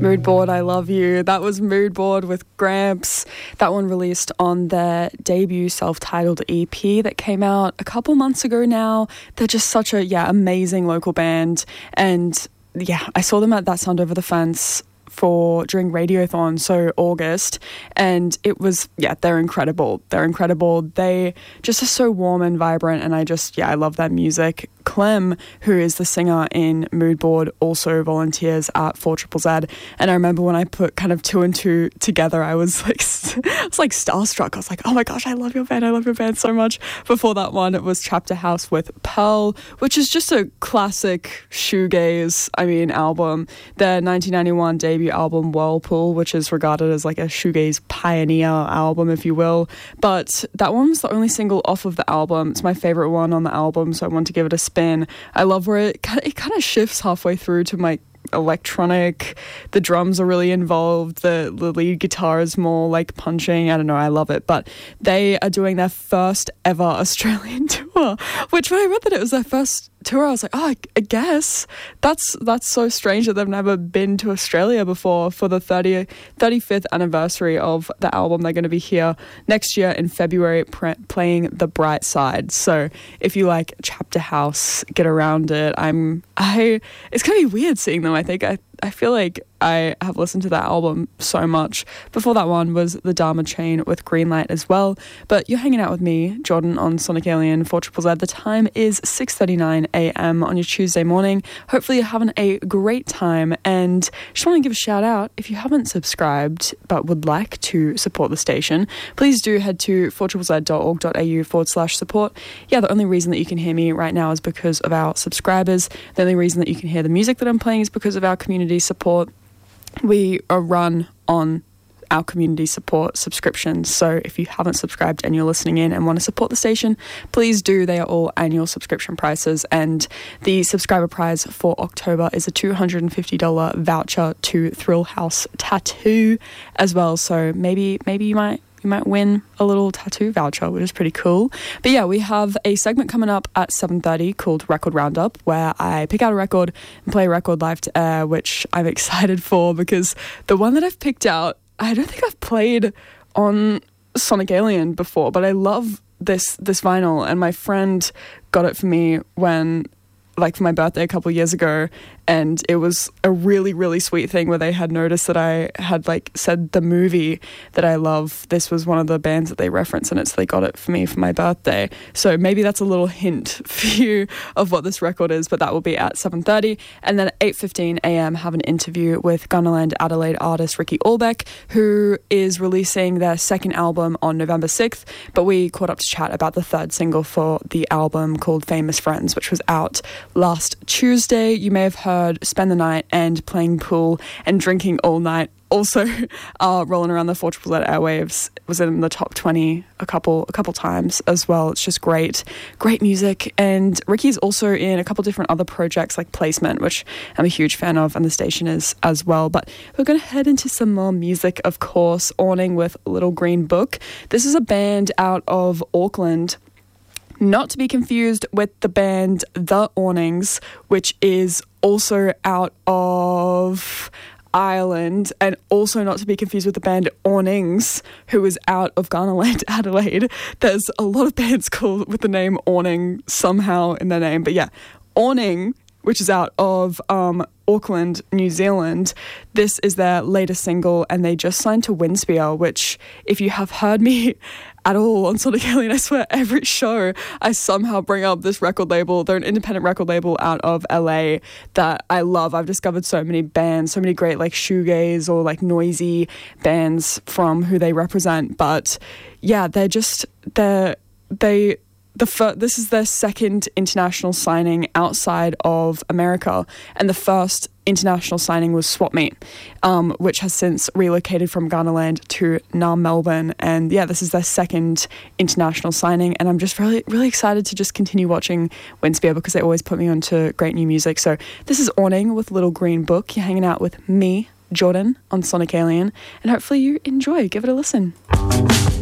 Mood Board, I Love You. That was Mood Board with Gramps. That one released on their debut self-titled EP that came out a couple months ago now. They're just such a, amazing local band. And I saw them at That Sound Over the Fence during Radiothon, so August, and it was, they're incredible. They just are so warm and vibrant, and I love their music. Clem, who is the singer in Mood Board, also volunteers at 4ZZZ, and I remember when I put kind of two and two together, I was like starstruck. I was like, oh my gosh, I love your band so much. Before that one, it was Chapter House with Pearl, which is just a classic shoegaze, album. Their 1991 debut album, Whirlpool, which is regarded as like a shoegaze pioneer album, if you will, but that one was the only single off of the album. It's my favorite one on the album, so I want to give it a spin. I love where it kind of shifts halfway through to my electronic. The drums are really involved. The lead guitar is more like punching. I don't know, I love it. But they are doing their first ever Australian tour, which when I read that it was their first tour, I was like, oh, I guess that's so strange that they've never been to Australia before. For the 35th anniversary of the album, they're going to be here next year in February playing The Bright Side. So if you like Chapter House, get around it. It's going to be weird seeing them. I feel like I have listened to that album so much. Before that one was The Dharma Chain with Greenlight as well. But you're hanging out with me, Jordan, on Sonic Alien 4ZZZ. The time is 6:39 a.m. on your Tuesday morning. Hopefully you're having a great time. And just want to give a shout out, if you haven't subscribed but would like to support the station, please do head to 4ZZZ.org.au/support. The only reason that you can hear me right now is because of our subscribers. The only reason that you can hear the music that I'm playing is because of our community support. We are run on our community support subscriptions, so if you haven't subscribed and you're listening in and want to support the station, please do. They are all annual subscription prices, and the subscriber prize for October is a $250 voucher to Thrill House Tattoo as well, so maybe you might win a little tattoo voucher, which is pretty cool. But we have a segment coming up at 7:30 called Record Roundup, where I pick out a record and play a record live to air, which I'm excited for because the one that I've picked out, I don't think I've played on Sonic Alien before, but I love this vinyl, and my friend got it for me for my birthday a couple of years ago, and it was a really, really sweet thing where they had noticed that I had said the movie that I love. This was one of the bands that they reference in it, so they got it for me for my birthday. So maybe that's a little hint for you of what this record is, but that will be at 7:30. And then at 8:15 a.m. have an interview with Gunnerland Adelaide artist Ricky Allbeck, who is releasing their second album on November 6th, but we caught up to chat about the third single for the album called Famous Friends, which was out last Tuesday. You may have heard Spend the Night and Playing Pool and Drinking All Night. Also, rolling around the 4ZZZ airwaves, was in the top 20 a couple times as well. It's just great music. And Ricky's also in a couple different other projects like Placement, which I'm a huge fan of, and the station is as well. But we're going to head into some more music, of course. Awning with Little Green Book. This is a band out of Auckland, not to be confused with the band The Awnings, which is also out of Ireland, and also not to be confused with the band Awnings, who is out of Gunnerland Adelaide. There's a lot of bands called with the name Awning somehow in their name, but Awning, which is out of Auckland, New Zealand. This is their latest single, and they just signed to Windspear, which, if you have heard me at all on Sonic Alien, I swear every show I somehow bring up this record label. They're an independent record label out of LA that I love. I've discovered so many bands, so many great shoegaze or noisy bands from who they represent. But this is their second international signing outside of America, and the first international signing was Swap Meet, which has since relocated from Gunnerland to now Melbourne, and this is their second international signing, and I'm just really, really excited to just continue watching Windspear because they always put me onto great new music. So this is Awning with Little Green Book. You're hanging out with me, Jordan, on Sonic Alien, and hopefully you enjoy. Give it a listen.